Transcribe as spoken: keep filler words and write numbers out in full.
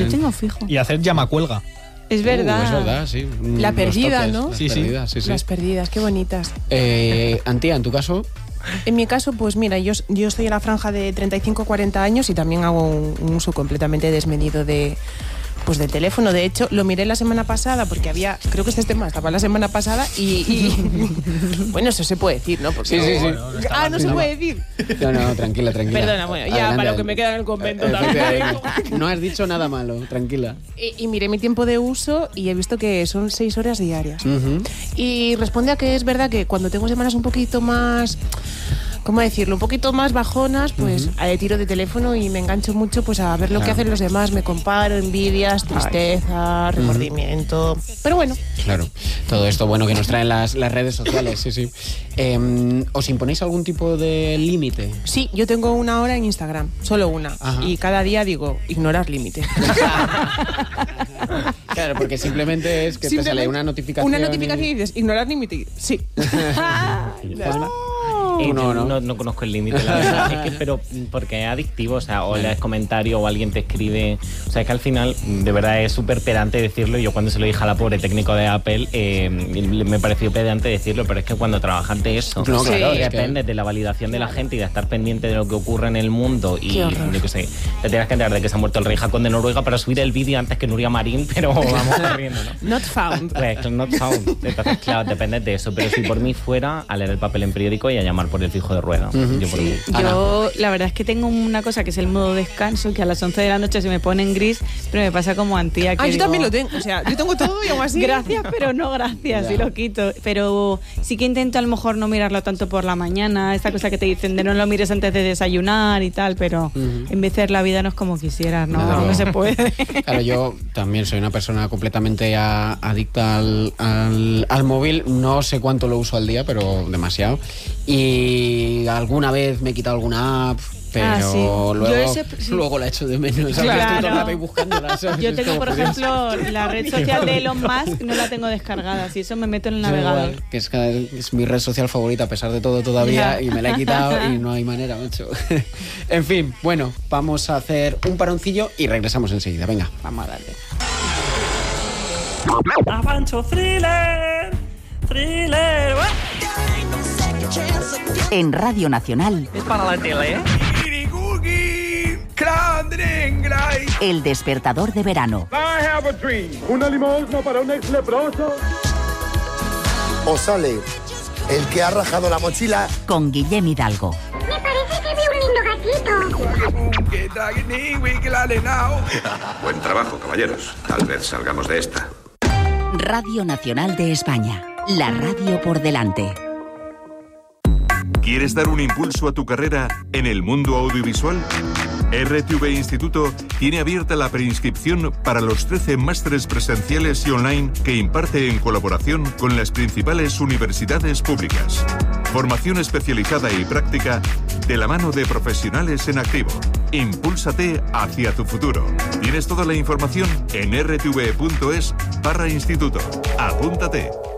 Yo tengo fijo. Y hacer llamacuelga. Es verdad. Uh, es verdad, sí. La perdida, toques, ¿no? Las Sí, sí. perdidas, sí, sí. Las perdidas, qué bonitas. Eh, Antía, en tu caso... En mi caso, pues mira, yo, yo estoy en la franja de treinta y cinco a cuarenta años y también hago un, un uso completamente desmedido de, pues, del teléfono. De hecho, lo miré la semana pasada porque había, creo que este tema estaba la semana pasada y... y bueno, eso se puede decir, ¿no? Porque Sí, sí, sí. No, no, no ah, no se puede decir. No, no, tranquila, tranquila. Perdona, bueno, ya Adelante, para lo que adelante. me queda en el convento Eh, también. efectivamente. No has dicho nada malo, tranquila. Y, y miré mi tiempo de uso y he visto que son seis horas diarias. Uh-huh. Y responde a que es verdad que cuando tengo semanas un poquito más... ¿Cómo decirlo? Un poquito más bajonas, pues uh-huh. tiro de teléfono y me engancho mucho pues a ver lo Claro. que hacen los demás. Me comparo, envidias, tristeza, Ay. remordimiento... Uh-huh. Pero bueno. Claro, todo esto bueno que nos traen las, las redes sociales, sí, sí. Eh, ¿Os imponéis algún tipo de límite? Sí, yo tengo una hora en Instagram, solo una. Ajá. Y cada día digo, ignorar límite. Claro, porque simplemente es que te sale una notificación. Una notificación y... y dices, ignorar límite. Sí. Juanma. Eh, no, no. no, no conozco el límite, la verdad. Es que, pero porque es adictivo, o sea, o lees comentario o alguien te escribe. O sea, es que al final, de verdad, es súper pedante decirlo. Yo cuando se lo dije a la pobre técnico de Apple, eh, me pareció pedante decirlo, pero es que cuando trabajas de eso, No, claro, y es dependes que... de la validación de la gente y de estar pendiente de lo que ocurre en el mundo. Y yo qué sé, te tienes que enterar de que se ha muerto el rey Jacón de Noruega para subir el vídeo antes que Nuria Marín, pero vamos corriendo, ¿no? Not found. Pues, not found. Entonces, claro, dependes de eso. Pero si por mí fuera, a leer el papel en periódico y a llamar por el fijo de rueda. Uh-huh. Yo por Sí. mí. Yo, la verdad es que tengo una cosa que es el modo descanso, que a las once de la noche se me pone en gris, pero me pasa como Antía. Que Ah, yo digo, también lo tengo. O sea, yo tengo todo y aún así. Gracias, pero no gracias, y lo quito. Pero sí que intento a lo mejor no mirarlo tanto por la mañana, esta cosa que te dicen de no lo mires antes de desayunar y tal, pero Uh-huh. envejecer la vida no es como quisieras, ¿no? Claro. No se puede. Claro, yo también soy una persona completamente a, adicta al, al, al móvil. No sé cuánto lo uso al día, pero demasiado. Y alguna vez me he quitado alguna app, pero Ah, sí. luego, Yo ese- sí. luego la echo de menos. ¿Sabes? Claro. Estoy todo el rato ahí buscándola, ¿sabes? Yo Es tengo, como por curioso. ejemplo, la red social de Elon Musk, no la tengo descargada, si eso me meto en el Yo navegador. igual, que es, que es mi red social favorita a pesar de todo todavía, Ya. y me la he quitado y no hay manera, macho. En fin, bueno, vamos a hacer un paroncillo y regresamos enseguida. Venga. Vamos a darle. Avancho thriller, thriller. En Radio Nacional, Es para la tele, ¿eh? El despertador de verano. Una limosna para un ex leproso. O sale el que ha rajado la mochila. Con Guillem Hidalgo. Me parece que vi un lindo gatito. Buen trabajo, caballeros. Tal vez salgamos de esta. Radio Nacional de España. La radio por delante. ¿Quieres dar un impulso a tu carrera en el mundo audiovisual? R T V Instituto tiene abierta la preinscripción para los trece másteres presenciales y online que imparte en colaboración con las principales universidades públicas. Formación especializada y práctica de la mano de profesionales en activo. Impúlsate hacia tu futuro. Tienes toda la información en r t v punto es barra instituto. Apúntate.